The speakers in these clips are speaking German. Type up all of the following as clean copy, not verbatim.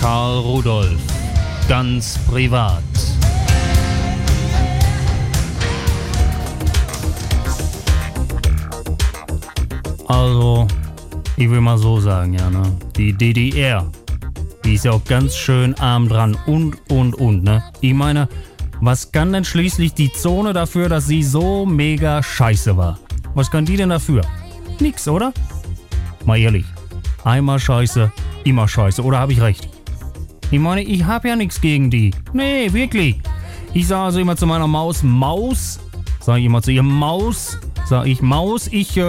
Karl Rudolf. Ganz privat. Also, ich will mal so sagen, ja, ne? Die DDR, die ist ja auch ganz schön arm dran und, ne? Ich meine, was kann denn schließlich die Zone dafür, dass sie so mega scheiße war? Was kann die denn dafür? Nix, oder? Mal ehrlich, einmal scheiße, immer scheiße, oder habe ich recht? Ich meine, ich habe ja nichts gegen die. Nee, wirklich. Ich sage also immer zu meiner Maus, Maus. Sage ich immer zu ihr, Maus. Sage ich, Maus,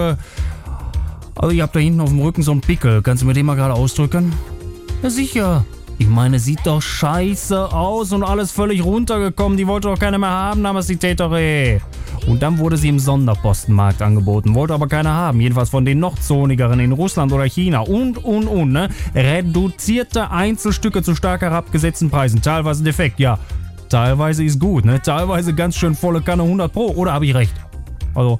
also ich hab da hinten auf dem Rücken so einen Pickel. Kannst du mir den mal gerade ausdrücken? Ja, sicher. Ich meine, sieht doch scheiße aus und alles völlig runtergekommen. Die wollte doch keiner mehr haben, damals die Tätere. Und dann wurde sie im Sonderpostenmarkt angeboten, wollte aber keiner haben. Jedenfalls von den noch zonigeren in Russland oder China und, ne? Reduzierte Einzelstücke zu stark herabgesetzten Preisen. Teilweise defekt, ja. Teilweise ist gut, ne? Teilweise ganz schön volle Kanne 100 Pro. Oder habe ich recht? Also,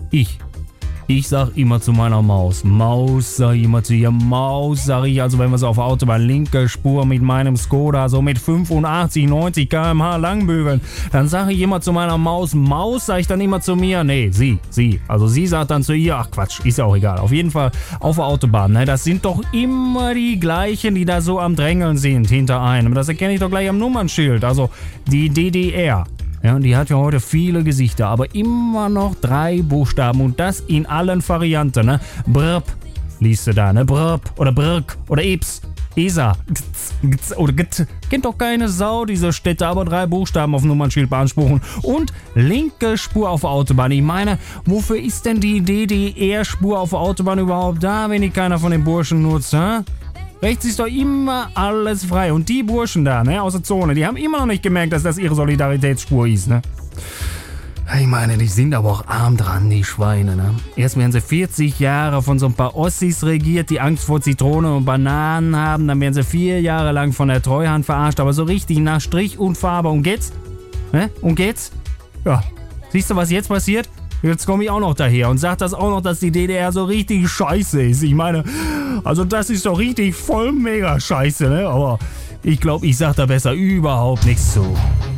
Ich sag immer zu meiner Maus, sag ich immer zu ihr, Maus, sag ich, also wenn wir so auf der Autobahn linke Spur mit meinem Skoda so mit 85, 90 km/h langbügeln, dann sag ich immer zu meiner Maus, sag ich dann immer zu mir, nee, sie, also sie sagt dann zu ihr, ach Quatsch, ist ja auch egal, auf jeden Fall auf der Autobahn, ne, das sind doch immer die gleichen, die da so am Drängeln sind hinter einem, das erkenne ich doch gleich am Nummernschild, also die DDR. Ja, und die hat ja heute viele Gesichter, aber immer noch 3 Buchstaben und das in allen Varianten, ne? Brp, liest du da, ne? Brp oder Brk oder Ips, ESA, oder Gt. Kennt doch keine Sau, diese Städte, aber 3 Buchstaben auf Nummernschild beanspruchen. Und linke Spur auf der Autobahn. Ich meine, wofür ist denn die DDR-Spur auf der Autobahn überhaupt da, wenn die keiner von den Burschen nutzt, hä? Rechts ist doch immer alles frei. Und die Burschen da, ne, aus der Zone, die haben immer noch nicht gemerkt, dass das ihre Solidaritätsspur ist, ne? Ich meine, die sind aber auch arm dran, die Schweine, ne? Erst werden sie 40 Jahre von so ein paar Ossis regiert, die Angst vor Zitronen und Bananen haben. Dann werden sie 4 Jahre lang von der Treuhand verarscht, aber so richtig nach Strich und Farbe. Und geht's? Ne? Und geht's? Ja. Siehst du, was jetzt passiert? Jetzt komme ich auch noch daher und sag das auch noch, dass die DDR so richtig scheiße ist. Ich meine, also das ist doch richtig voll mega scheiße, ne? Aber ich glaube, ich sag da besser überhaupt nichts zu.